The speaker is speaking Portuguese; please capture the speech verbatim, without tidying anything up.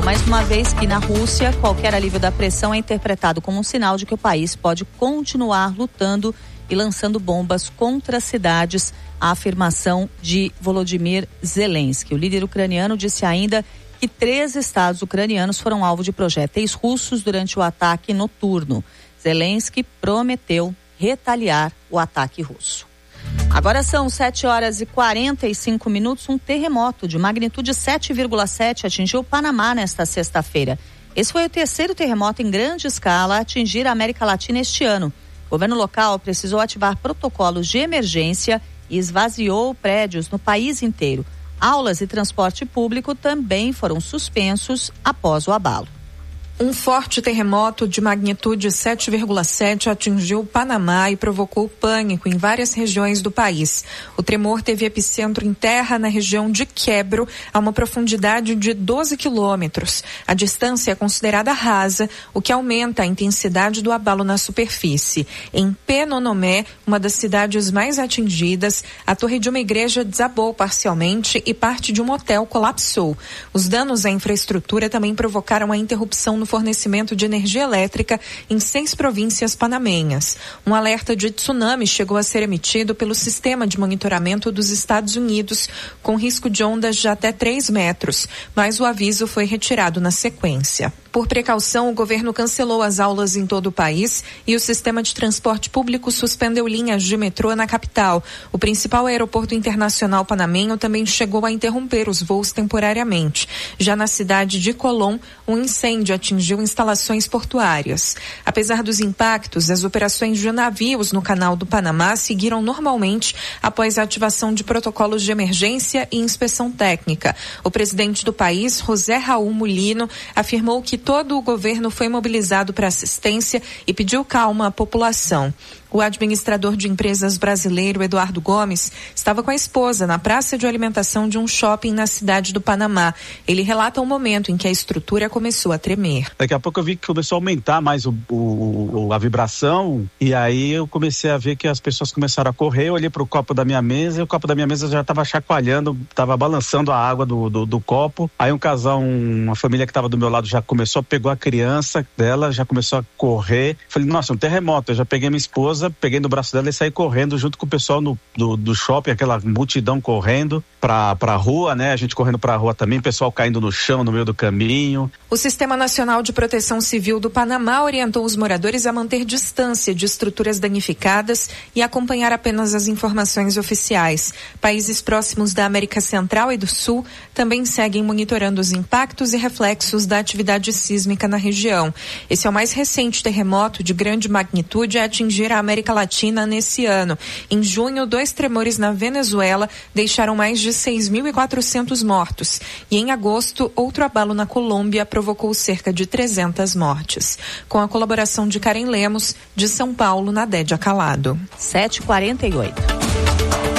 mais uma vez que na Rússia, qualquer alívio da pressão é interpretado como um sinal de que o país pode continuar lutando e lançando bombas contra cidades, a afirmação de Volodymyr Zelensky. O líder ucraniano disse ainda que três estados ucranianos foram alvo de projéteis russos durante o ataque noturno. Zelensky prometeu retaliar o ataque russo. Agora são sete horas e quarenta e cinco minutos. Um terremoto de magnitude sete vírgula sete atingiu o Panamá nesta sexta-feira. Esse foi o terceiro terremoto em grande escala a atingir a América Latina este ano. O governo local precisou ativar protocolos de emergência e esvaziou prédios no país inteiro. Aulas e transporte público também foram suspensos após o abalo. Um forte terremoto de magnitude sete vírgula sete atingiu o Panamá e provocou pânico em várias regiões do país. O tremor teve epicentro em terra na região de Quebro, a uma profundidade de doze quilômetros. A distância é considerada rasa, o que aumenta a intensidade do abalo na superfície. Em Penonomé, uma das cidades mais atingidas, a torre de uma igreja desabou parcialmente e parte de um hotel colapsou. Os danos à infraestrutura também provocaram a interrupção no fornecimento de energia elétrica em seis províncias panamenhas. Um alerta de tsunami chegou a ser emitido pelo Sistema de Monitoramento dos Estados Unidos, com risco de ondas de até três metros, mas o aviso foi retirado na sequência. Por precaução, o governo cancelou as aulas em todo o país e o sistema de transporte público suspendeu linhas de metrô na capital. O principal aeroporto internacional panamenho também chegou a interromper os voos temporariamente. Já na cidade de Colón, um incêndio atingiu instalações portuárias. Apesar dos impactos, as operações de navios no Canal do Panamá seguiram normalmente após a ativação de protocolos de emergência e inspeção técnica. O presidente do país, José Raul Mulino, afirmou que todo o governo foi mobilizado para assistência e pediu calma à população. O administrador de empresas brasileiro, Eduardo Gomes, estava com a esposa na praça de alimentação de um shopping na cidade do Panamá. Ele relata o momento em que a estrutura começou a tremer. Daqui a pouco eu vi que começou a aumentar mais o, o, a vibração e aí eu comecei a ver que as pessoas começaram a correr. Eu olhei para o copo da minha mesa e o copo da minha mesa já estava chacoalhando, estava balançando a água do, do, do copo. Aí um casal, um, uma família que estava do meu lado já começou, pegou a criança dela, já começou a correr. Falei, nossa, um terremoto. Eu já peguei minha esposa, peguei no braço dela e saí correndo junto com o pessoal no, do, do shopping, aquela multidão correndo pra, pra rua, né? A gente correndo pra rua também, pessoal caindo no chão no meio do caminho. O Sistema Nacional de Proteção Civil do Panamá orientou os moradores a manter distância de estruturas danificadas e acompanhar apenas as informações oficiais. Países próximos da América Central e do Sul também seguem monitorando os impactos e reflexos da atividade sísmica na região. Esse é o mais recente terremoto de grande magnitude a atingir a América Latina nesse ano. Em junho, dois tremores na Venezuela deixaram mais de seis mil e quatrocentos mortos. E em agosto, outro abalo na Colômbia provocou cerca de trezentas mortes. Com a colaboração de Karen Lemos, de São Paulo, Nadédia Calado. sete e quarenta e oito.